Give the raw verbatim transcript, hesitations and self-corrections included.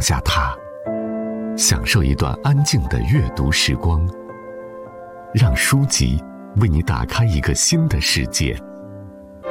放下它，享受一段安静的阅读时光，让书籍为你打开一个新的世界。